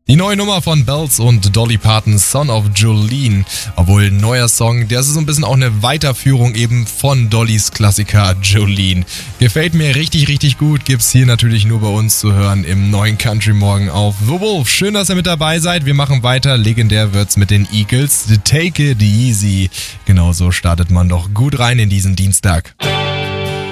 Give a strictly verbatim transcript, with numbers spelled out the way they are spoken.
Die neue Nummer von Bells und Dolly Parton, Son of Jolene. Obwohl ein neuer Song, der ist so ein bisschen auch eine Weiterführung eben von Dollys Klassiker Jolene. Gefällt mir richtig, richtig gut. Gibt's hier natürlich nur bei uns zu hören im neuen Country Morgen auf The Wolf. Schön, dass ihr mit dabei seid. Wir machen weiter. Legendär wird's mit den Eagles. Take it easy. Genauso startet man doch gut rein in diesen Dienstag.